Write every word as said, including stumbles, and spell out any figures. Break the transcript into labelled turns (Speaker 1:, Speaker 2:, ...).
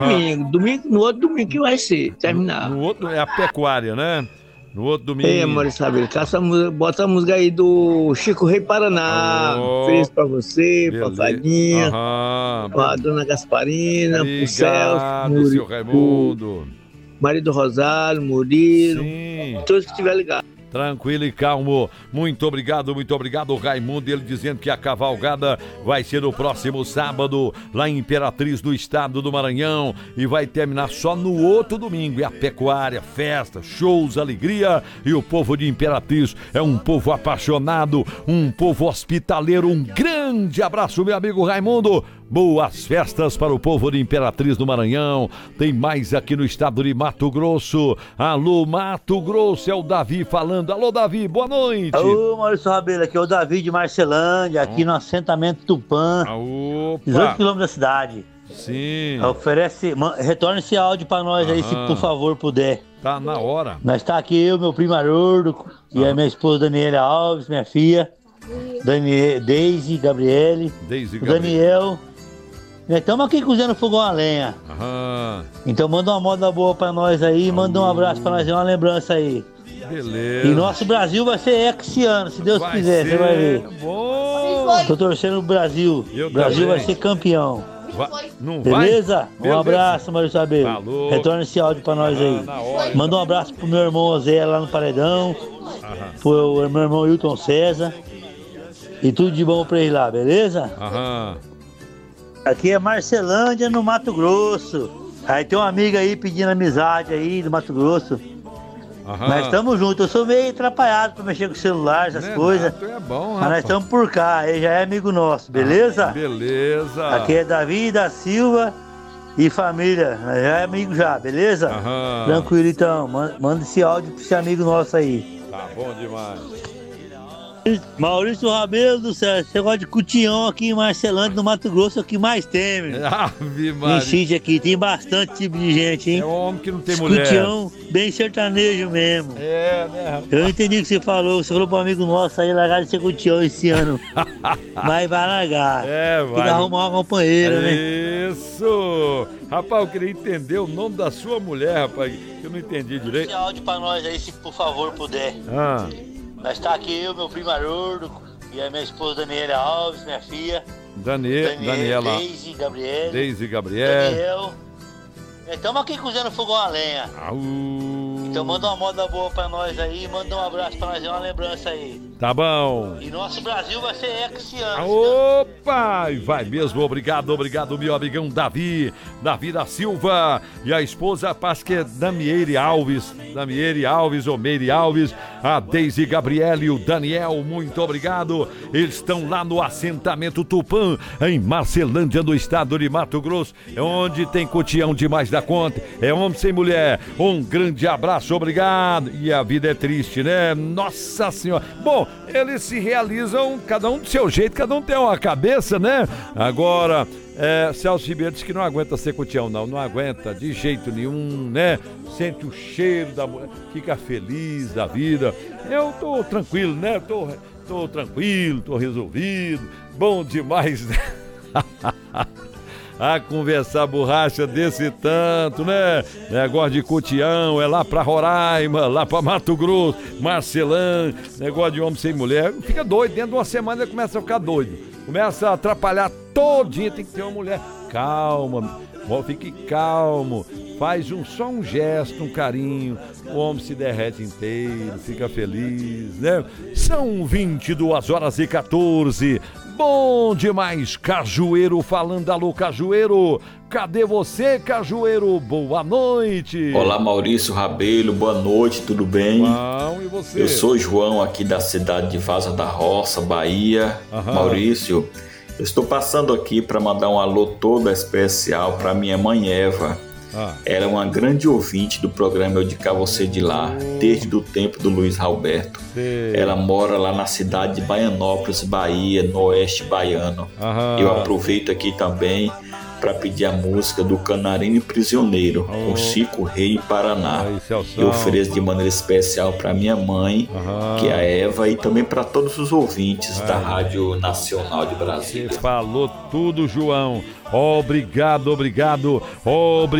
Speaker 1: domingo, domingo, no outro domingo que vai ser, terminar.
Speaker 2: No, no outro é a pecuária, né? No outro domingo.
Speaker 1: Ei, Maurício Rabelo, bota a música aí do Chico Rei Paraná.
Speaker 2: Oh,
Speaker 1: Feliz pra você,
Speaker 2: beleza.
Speaker 1: pra Fadinha,
Speaker 2: Aham.
Speaker 1: pra Dona Gasparina, pro
Speaker 2: Obrigado,
Speaker 1: Celso,
Speaker 2: seu Raimundo.
Speaker 1: marido Rosário, Murilo,
Speaker 2: Sim.
Speaker 1: todos que estiver ligado.
Speaker 2: Tranquilo e calmo. Muito obrigado, muito obrigado, Raimundo. Ele dizendo que a cavalgada vai ser no próximo sábado, lá em Imperatriz, do estado do Maranhão, e vai terminar só no outro domingo. E a pecuária, festa, shows, alegria. E o povo de Imperatriz é um povo apaixonado, um povo hospitaleiro. Um grande abraço, meu amigo Raimundo. Boas festas para o povo de Imperatriz do Maranhão. Tem mais aqui no estado de Mato Grosso. Alô, Mato Grosso, é o Davi falando. Alô, Davi, boa noite.
Speaker 3: Alô, Maurício Rabelo, aqui é o Davi de Marcelândia, aqui no assentamento Tupã, dezoito quilômetros da cidade.
Speaker 2: Sim.
Speaker 3: Oferece, man, retorna esse áudio pra nós aí, se por favor puder.
Speaker 2: Tá na hora.
Speaker 3: Nós tá aqui, eu, meu primo Haroldo, e a minha esposa Daniela Alves, minha filha, Daniel, Deise, Gabriele,
Speaker 2: Deise,
Speaker 3: o Daniel. Estamos aqui cozinhando fogão a lenha.
Speaker 2: Aham.
Speaker 3: Então manda uma moda boa pra nós aí, manda um abraço pra nós e uma lembrança aí.
Speaker 2: Beleza.
Speaker 3: E nosso Brasil vai ser ex esse ano, se Deus
Speaker 2: vai
Speaker 3: quiser, você vai ver.
Speaker 2: Bom.
Speaker 3: Tô torcendo o Brasil. O Brasil
Speaker 2: também.
Speaker 3: vai ser campeão.
Speaker 2: Vai, não
Speaker 3: Beleza?
Speaker 2: vai?
Speaker 3: Um abraço, Maurício Rabelo.
Speaker 2: Falou.
Speaker 3: Retorna esse áudio pra nós aí.
Speaker 2: hora,
Speaker 3: Manda um abraço pro meu irmão Zé lá no Paredão.
Speaker 2: Aham.
Speaker 3: Pro meu irmão Hilton César. E tudo de bom pra ele lá, beleza?
Speaker 2: Aham.
Speaker 3: Aqui é Marcelândia, no Mato Grosso. Aí tem uma amiga aí pedindo amizade aí do Mato Grosso.
Speaker 2: Aham.
Speaker 3: Nós estamos juntos. Eu sou meio atrapalhado pra mexer com o celular, essas
Speaker 2: Não é
Speaker 3: coisas.
Speaker 2: nada, é bom,
Speaker 3: Mas nós estamos por cá, ele já é amigo nosso, beleza?
Speaker 2: Ah, beleza.
Speaker 3: Aqui é Davi da Silva e família. Nós já é amigo já, beleza?
Speaker 2: Aham.
Speaker 3: Tranquilo então. Man- Manda esse áudio pra esse amigo nosso aí.
Speaker 2: Tá bom demais.
Speaker 3: Maurício Rabelo do céu, esse negócio de cutião aqui em Marcelândia, no Mato Grosso, é o que mais tem, meu.
Speaker 2: Ave Maria.
Speaker 3: Em sítio aqui, tem bastante tipo de gente, hein?
Speaker 2: É homem que não tem
Speaker 3: Esse
Speaker 2: mulher.
Speaker 3: cutião bem sertanejo mesmo.
Speaker 2: É, né, rapaz?
Speaker 3: Eu entendi o que você falou, você falou pro amigo nosso aí largar de ser cutião esse ano. Mas vai largar.
Speaker 2: É,
Speaker 3: Tem que
Speaker 2: vai.
Speaker 3: arrumar uma companheira, né?
Speaker 2: Isso! Rapaz, eu queria entender o nome da sua mulher, rapaz, que eu não entendi direito.
Speaker 3: Esse áudio pra nós aí, se por favor puder.
Speaker 2: Ah,
Speaker 3: Nós tá aqui, eu, meu primo Haroldo, e a minha esposa Daniela Alves, minha filha.
Speaker 2: Danie,
Speaker 3: Daniel,
Speaker 2: Daniela.
Speaker 3: Deise, Gabriele.
Speaker 2: Deise Gabriel.
Speaker 3: Daniel. Estamos aqui cozinhando fogão a lenha.
Speaker 2: Au.
Speaker 3: Então manda uma moda boa pra nós aí, manda um abraço pra nós e uma lembrança aí.
Speaker 2: Tá bom.
Speaker 3: E nosso Brasil vai ser ex esse ano.
Speaker 2: Opa! E vai mesmo, obrigado, obrigado, meu amigão Davi, Davi da Silva, e a esposa, parece que é Damieire Alves, Damieire Alves, ou Meire Alves, a Deise Gabriele e o Daniel, muito obrigado. Eles estão lá no assentamento Tupã, em Marcelândia, no estado de Mato Grosso, é onde tem cutião demais da conta, é homem sem mulher. Um grande abraço, obrigado. E a vida é triste, né? Nossa Senhora. Bom, eles se realizam, cada um do seu jeito, cada um tem uma cabeça, né? Agora, é, Celso Ribeiro diz que não aguenta ser cutião, não, não aguenta de jeito nenhum, né? Sente o cheiro da mulher, fica feliz da vida. Eu tô tranquilo, né? Tô, tô tranquilo, tô resolvido, bom demais, né? A conversar borracha desse tanto, né? Negócio de cutião, é lá pra Roraima, lá pra Mato Grosso, Marcelã, negócio de homem sem mulher. Fica doido, dentro de uma semana ele começa a ficar doido. Começa a atrapalhar todinha, tem que ter uma mulher. Calma, fique calmo. Faz um, só um gesto, um carinho, o homem se derrete inteiro, fica feliz, né? São vinte e duas horas e quatorze. Bom demais, Cajueiro falando. Alô, Cajueiro, cadê você, Cajueiro? Boa noite.
Speaker 4: Olá, Maurício Rabelo, boa noite, tudo bem?
Speaker 2: Bom, e você?
Speaker 4: Eu sou João, aqui da cidade de Vaza da Roça, Bahia.
Speaker 2: Aham.
Speaker 4: Maurício, eu estou passando aqui para mandar um alô todo especial para minha mãe Eva.
Speaker 2: Ah.
Speaker 4: Ela é uma grande ouvinte do programa Eu de Cá Você de Lá, desde o tempo do Luiz Roberto.
Speaker 2: Sei.
Speaker 4: Ela mora lá na cidade de Baianópolis, Bahia, no oeste baiano.
Speaker 2: Aham.
Speaker 4: Eu aproveito aqui também para pedir a música do Canarinho Prisioneiro,
Speaker 2: Oh.
Speaker 4: o Chico Rei Paraná.
Speaker 2: Aí, Celção.
Speaker 4: Eu ofereço de maneira especial para minha mãe,
Speaker 2: Aham.
Speaker 4: que é a Eva, e também para todos os ouvintes da Rádio Nacional de
Speaker 2: Você
Speaker 4: Brasília.
Speaker 2: falou tudo, João. Obrigado, obrigado, obrigado.